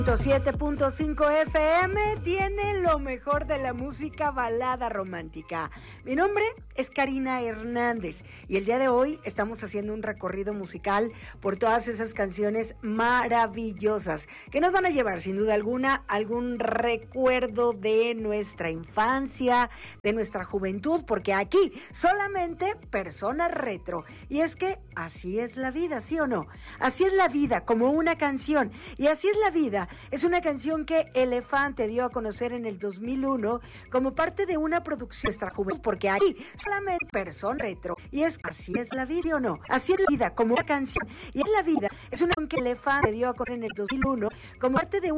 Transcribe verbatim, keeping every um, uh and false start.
siete punto cinco F M tiene lo mejor de la música balada romántica. Mi nombre es Karina Hernández y el día de hoy estamos haciendo un recorrido musical por todas esas canciones maravillosas que nos van a llevar sin duda alguna algún recuerdo de nuestra infancia, de nuestra juventud, porque aquí solamente personas retro. Y es que así es la vida, ¿sí o no? Así es la vida, como una canción. Y así es la vida. Es una canción que Elefante dio a conocer en el dos mil uno como parte de una producción de nuestra juventud, porque aquí solamente persona retro. Y es así es la vida, ¿o no? Así es la vida, como una canción. Y es la vida. Es una canción que Elefante dio a conocer en el dos mil uno como parte de una